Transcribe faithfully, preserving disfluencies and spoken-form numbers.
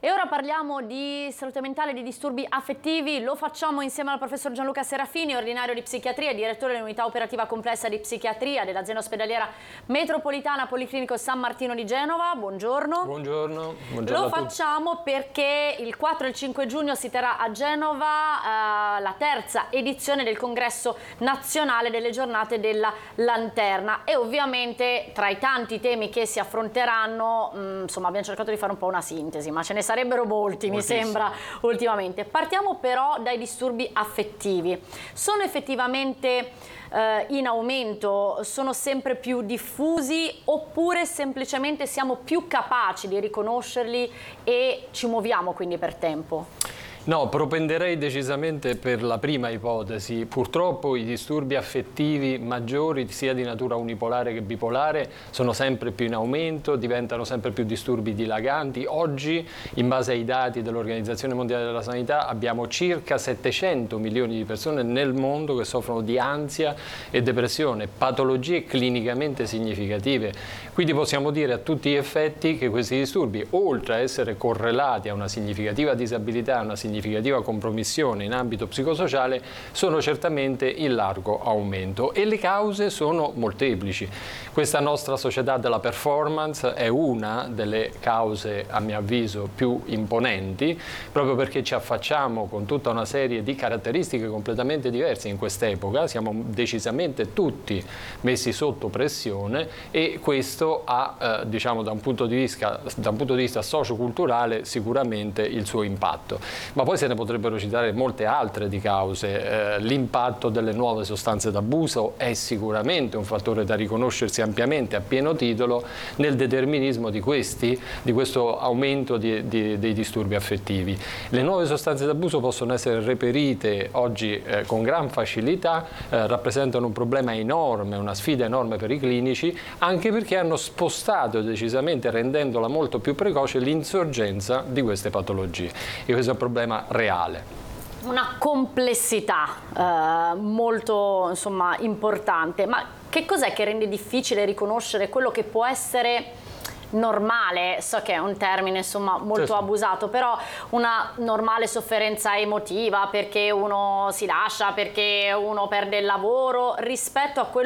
E ora parliamo di salute mentale e di disturbi affettivi. Lo facciamo insieme al professor Gianluca Serafini, ordinario di psichiatria e direttore dell'unità operativa complessa di psichiatria dell'azienda ospedaliera metropolitana Policlinico San Martino di Genova. Buongiorno. Buongiorno. Buongiorno Lo facciamo perché il quattro e il cinque giugno si terrà a Genova eh, la terza edizione del congresso nazionale delle giornate della Lanterna e ovviamente tra i tanti temi che si affronteranno, mh, insomma abbiamo cercato di fare un po' una sintesi, ma ce ne sarebbero molti, mi sembra, ultimamente. Partiamo però dai disturbi affettivi. Sono effettivamente eh, in aumento? Sono sempre più diffusi oppure semplicemente siamo più capaci di riconoscerli e ci muoviamo quindi per tempo? No, propenderei decisamente per la prima ipotesi. Purtroppo i disturbi affettivi maggiori, sia di natura unipolare che bipolare, sono sempre più in aumento, diventano sempre più disturbi dilaganti. Oggi, in base ai dati dell'Organizzazione Mondiale della Sanità, abbiamo circa settecento milioni di persone nel mondo che soffrono di ansia e depressione, patologie clinicamente significative. Quindi possiamo dire a tutti gli effetti che questi disturbi, oltre a essere correlati a una significativa disabilità, a una significativa significativa compromissione in ambito psicosociale, sono certamente in largo aumento e le cause sono molteplici. Questa nostra società della performance è una delle cause, a mio avviso, più imponenti, proprio perché ci affacciamo con tutta una serie di caratteristiche completamente diverse in quest'epoca. Siamo decisamente tutti messi sotto pressione e questo ha, eh, diciamo, da un punto di vista, da un punto di vista socioculturale sicuramente il suo impatto. Ma poi se ne potrebbero citare molte altre di cause. Eh, l'impatto delle nuove sostanze d'abuso è sicuramente un fattore da riconoscersi ampiamente a pieno titolo nel determinismo di questi, di questo aumento di, di, dei disturbi affettivi. Le nuove sostanze d'abuso possono essere reperite oggi eh, con gran facilità, eh, rappresentano un problema enorme, una sfida enorme per i clinici, anche perché hanno spostato decisamente, rendendola molto più precoce, l'insorgenza di queste patologie. E questo è un problema reale. Una complessità eh, molto insomma, importante, ma che cos'è che rende difficile riconoscere quello che può essere normale? So che è un termine insomma molto certo. abusato, però una normale sofferenza emotiva perché uno si lascia, perché uno perde il lavoro, rispetto a quello